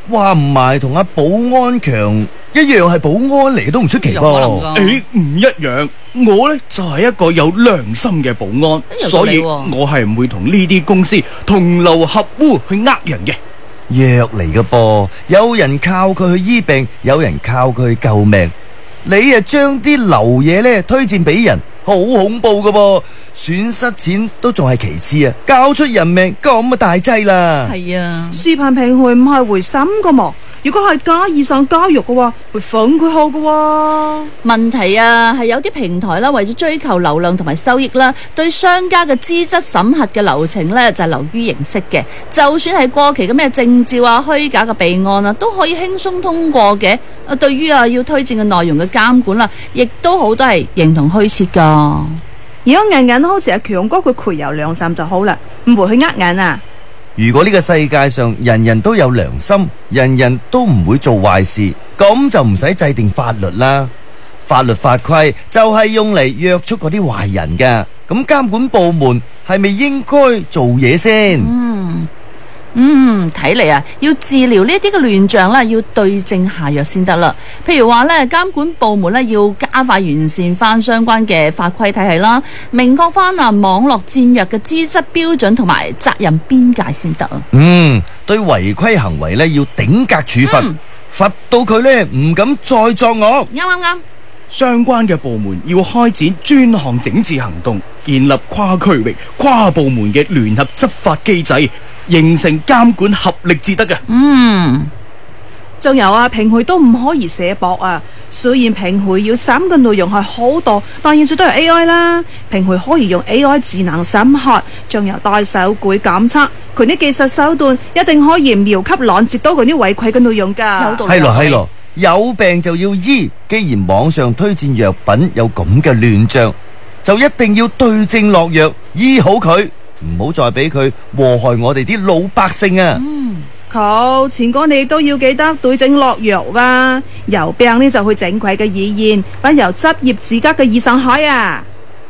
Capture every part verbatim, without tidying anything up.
話唔埋同阿保安強一樣係保安嚟都唔出奇噃。 誒，唔一樣，我呢就係一個有良心嘅保安，所以我係唔會同呢啲公司同流合污去呃人嘅。 藥嚟嘅噃，有人靠佢去醫病，有人靠佢去救命。你啊將啲流嘢呢推薦俾人，好恐怖嘅噃，損失錢都仲係其次啊，交出人命咁啊大劑啦。 係啊， 視頻平台唔係回審噶嘛？如果係假以上教育嘅話，會粉佢好嘅。 問題啊係有啲平台啦，為咗追求流量同埋收益啦，對商家嘅資質審核嘅流程呢就係流於形式嘅。就算係過期嘅咩證照啊、虛假嘅備案啊，都可以輕鬆通過嘅。啊，對於啊要推薦嘅內容嘅監管啦，亦都好多係形同虛設噶。 如果人人好似阿強哥佢攰有良心就好啦，唔會去呃人啊。 如果呢個世界上人人都有良心，人人都唔會做壞事，咁就唔使制定法律啦。法律法規就係用嚟約束嗰啲壞人噶。咁監管部門係咪應該做嘢先？ 嗯嗯，睇嚟啊，要治療呢啲嘅亂象啦，要對症下藥先得啦。譬如話咧，監管部門咧要加快完善翻相關嘅法規體系啦，明確翻啊網絡戰略嘅資質標準同埋責任邊界先得啊。 嗯，對違規行為咧要頂格處罰， 嗯罰到佢咧唔敢再作惡。 啱啱啱。 相關嘅部門要開展專項整治行動，建立跨區域、跨部門嘅聯合執法機制，形成監管合力至得嘅。 嗯， 仲有啊，評會都唔可以卸膊啊。雖然評會要審嘅內容係好多，但現在都係 A I 啦。評會可以用 A I 智能審核，仲有大數據監測，佢啲技術手段一定可以秒級攔截到嗰啲違規嘅內容噶。 係咯係咯，有病就要醫。既然網上推薦藥品有咁嘅亂象，就一定要對症落藥，醫好佢，唔好再俾佢禍害我哋啲老百姓啊！ 嗯，好，前哥你都要記得對症落藥啊！有病呢就去正規嘅醫院，揾由執業資格嘅醫生開啊！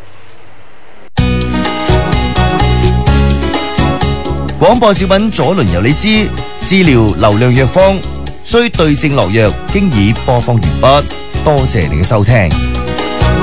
廣播小品左輪由你知，治療流量藥方需對症落藥，經已播放完畢，多謝你嘅收聽。